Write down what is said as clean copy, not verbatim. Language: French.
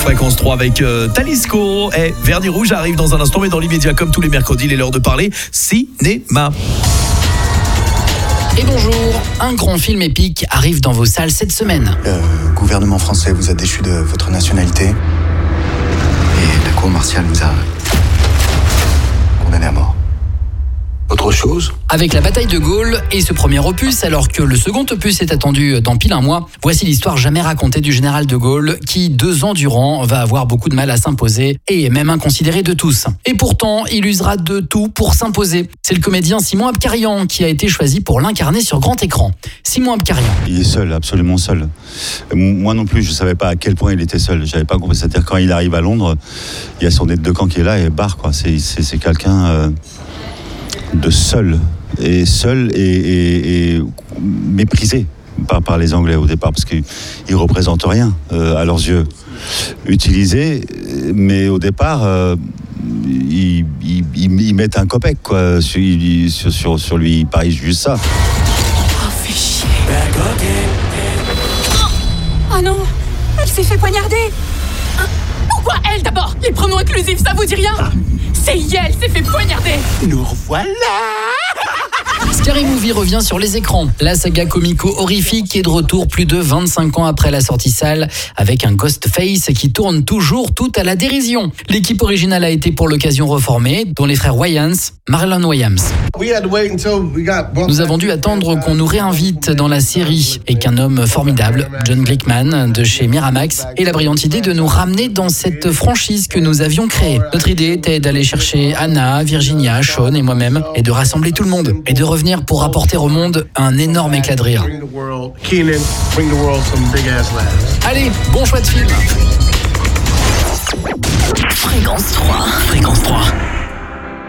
Fréquence 3 avec Talisco. Et Vernis Rouge arrive dans un instant, mais dans l'immédiat, comme tous les mercredis, il est l'heure de parler cinéma. Et bonjour, un grand film épique arrive dans vos salles cette semaine. Le gouvernement français vous a déchu de votre nationalité et la cour martiale vous a condamné à mort. Autre chose ? Avec la bataille de Gaulle et ce premier opus, alors que le second opus est attendu dans pile un mois, voici l'histoire jamais racontée du général de Gaulle qui, 2 ans durant, va avoir beaucoup de mal à s'imposer et est même inconsidéré de tous. Et pourtant, il usera de tout pour s'imposer. C'est le comédien Simon Abkarian qui a été choisi pour l'incarner sur grand écran. Simon Abkarian. Il est seul, absolument seul. Moi non plus, je ne savais pas à quel point il était seul. J'avais pas compris. C'est-à-dire quand il arrive à Londres, il y a son aide de camp qui est là et barre, quoi. C'est quelqu'un de seul et méprisé par les Anglais au départ parce qu'il ne représente rien à leurs yeux. Utilisé, mais au départ, ils mettent un copec quoi, sur lui, il parie juste ça. Oh, fais chier. Oh non, elle s'est fait poignarder. Pourquoi elle d'abord? Les pronoms inclusifs, ça vous dit rien? C'est elle s'est fait poignarder. Nous revoilà. Scary Movie revient sur les écrans. La saga comico-horrifique est de retour plus de 25 ans après la sortie salle, avec un Ghostface qui tourne toujours tout à la dérision. L'équipe originale a été pour l'occasion reformée, dont les frères Wayans, Marlon Wayans. Nous avons dû attendre qu'on nous réinvite dans la série et qu'un homme formidable, John Glickman de chez Miramax, ait la brillante idée de nous ramener dans cette franchise que nous avions créée. Notre idée était d'aller chercher Anna, Virginia, Sean et moi-même et de rassembler tout le monde et de revenir pour apporter au monde un énorme éclat de rire. Allez, bon choix de film. Fréquence 3. Fréquence 3.